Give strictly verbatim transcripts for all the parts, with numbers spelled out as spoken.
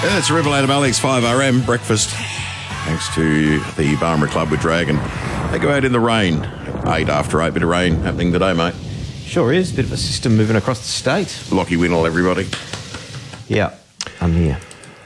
Yeah, it's Riverland Alex five R M breakfast. Thanks to the Barmera Club with Dragon. They go out in the rain. Eight after eight, bit of rain happening today, mate. Sure is. Bit of a system moving across the state. Lockie Winnell, everybody. Yeah, I'm here.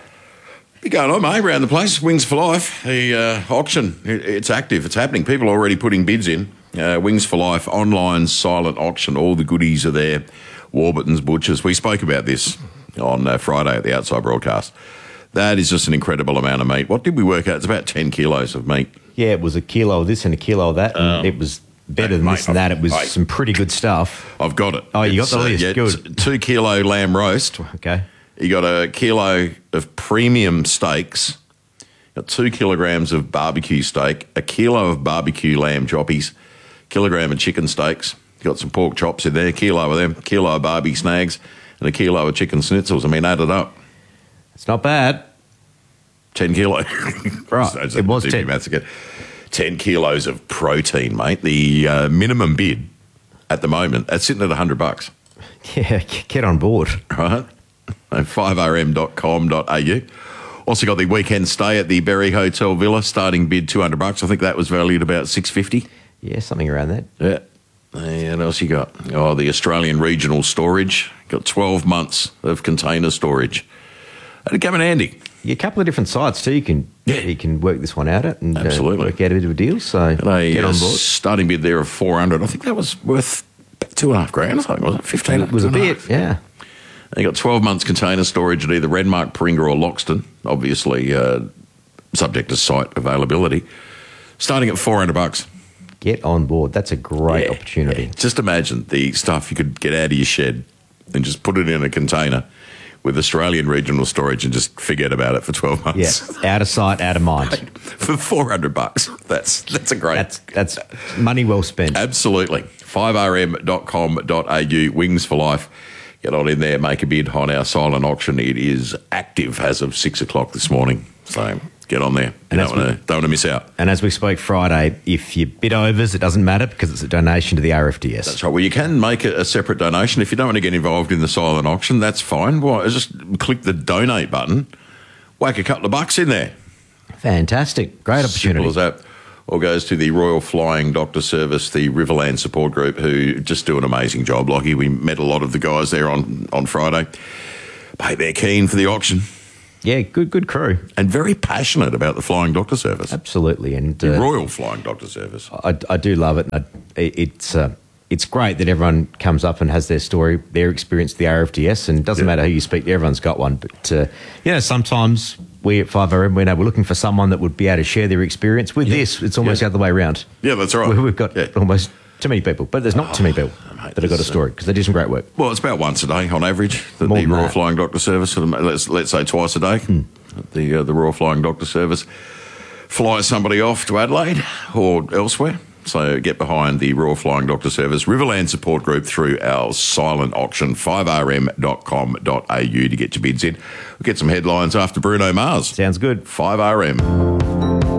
Be going on, mate, around the place. Wings for Life, the uh, auction. It, it's active. It's happening. People are already putting bids in. Uh, Wings for Life, online silent auction. All the goodies are there. Warburton's Butchers. We spoke about this on uh, Friday at the Outside broadcast. That is just an incredible amount of meat. What did we work out? It's about ten kilos of meat. Yeah, it was a kilo of this and a kilo of that. And Um, it was better than mate, this and that. It was mate. some pretty good stuff. I've got it. Oh, you got the uh, list. yeah, Good. t- Two kilo lamb roast. Okay. You got a kilo of premium steaks. Got two kilograms of barbecue steak. A kilo of barbecue lamb choppies. Kilogram of chicken steaks. You got some pork chops in there. Kilo of them. Kilo of barbie snags. And a kilo of chicken schnitzels. I mean, add it up. It's not bad. ten kilo. Right. So it's It was a- ten. That's good. ten kilos of protein, mate. The uh, minimum bid at the moment, that's sitting at one hundred bucks. Yeah, get on board. Right? five r m dot com dot a u. Also got the weekend stay at the Berry Hotel Villa, starting bid two hundred bucks. I think that was valued about six fifty. Yeah, something around that. Yeah. And what else you got? Oh, the Australian Regional Storage. Got twelve months of container storage. That'd come in handy. Yeah, a couple of different sites too. You can Yeah. you can work this one out at and uh, Absolutely. work out a bit of a deal. So Got a get uh, on board. starting bid there of four hundred. I think that was worth about two and a half grand or something, was it? Fifteen. It was a two and bit, half. yeah. They got twelve months container storage at either Renmark, Paringa or Loxton, obviously uh, subject to site availability, starting at four hundred bucks. Get on board. That's a great Yeah, opportunity. yeah. Just imagine the stuff you could get out of your shed and just put it in a container with Australian Regional Storage and just forget about it for twelve months. Yeah, out of sight, out of mind. For four hundred bucks. That's that's a great... That's that's money well spent. Absolutely. five r m dot com dot a u, Wings for Life. Get on in there, make a bid on our silent auction. It is active as of six o'clock this morning. So get on there. You And don't as want we- to don't want to miss out. And as we spoke Friday, if you bid overs, it doesn't matter because it's a donation to the R F D S. That's right. Well, you can make a, a separate donation. If you don't want to get involved in the silent auction, that's fine. Well, just click the donate button, whack a couple of bucks in there. Fantastic. Great opportunity. Simple as that. All goes to the Royal Flying Doctor Service, the Riverland Support Group, who just do an amazing job. Lockie, we met a lot of the guys there on, on Friday. Mate, they're keen for the auction Yeah, good good crew. and very passionate about the Flying Doctor Service. Absolutely. And The uh, Royal Flying Doctor Service. I, I do love it. I, it's uh, it's great that everyone comes up and has their story, their experience, the R F D S, and it doesn't Yeah. matter who you speak to, everyone's got one. But, uh, you know, sometimes we at five R M, we know we're looking for someone that would be able to share their experience. With this, it's almost Yeah. the other way around. Yeah, that's right. We- We've got Yeah. almost too many people, but there's not too many people mate, that have got a there's, uh, story because they do some great work. Well, it's about once a day on average that More the than Royal that. Flying Doctor Service, sort of, let's let's say twice a day, Hmm. the uh, the Royal Flying Doctor Service flies somebody off to Adelaide or elsewhere. So get behind the Royal Flying Doctor Service Riverland Support Group through our silent auction, five r m dot com dot a u to get your bids in. We'll get some headlines after Bruno Mars. Sounds good. five R M.